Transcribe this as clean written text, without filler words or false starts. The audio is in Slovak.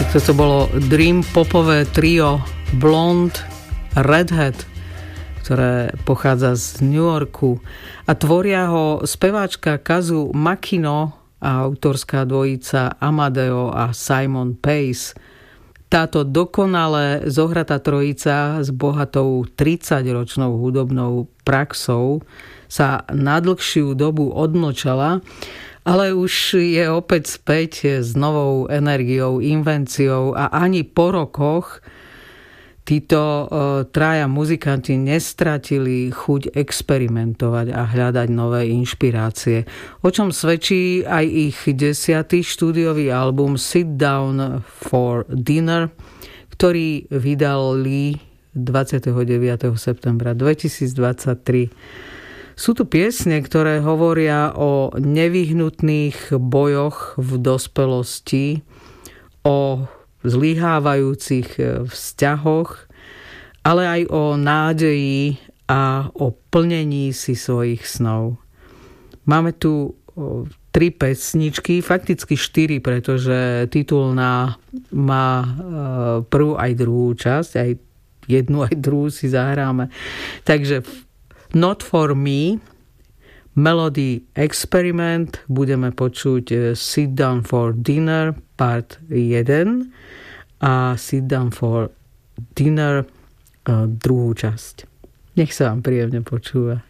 Toto bolo dream popové trio Blonde Redhead, ktoré pochádza z New Yorku a tvoria ho speváčka Kazu Makino a autorská dvojica Amadeo a Simon Pace. Táto dokonale zohratá trojica s bohatou 30-ročnou hudobnou praxou sa na dlhšiu dobu odmlčala, ale už je opäť späť s novou energiou, invenciou a ani po rokoch títo traja muzikanti nestratili chuť experimentovať a hľadať nové inšpirácie. O čom svedčí aj ich 10. štúdiový album Sit Down for Dinner, ktorý vydali 29. septembra 2023. Sú tu piesne, ktoré hovoria o nevyhnutných bojoch v dospelosti, o zlyhávajúcich vzťahoch, ale aj o nádeji a o plnení si svojich snov. Máme tu 3 pesničky, fakticky 4, pretože titulná má prvú aj druhú časť, aj jednu aj druhú si zahráme. Takže Not for Me, Melody Experiment, budeme počuť Sit Down for Dinner part 1 a Sit Down for Dinner druhú časť. Nech sa vám príjemne počúva.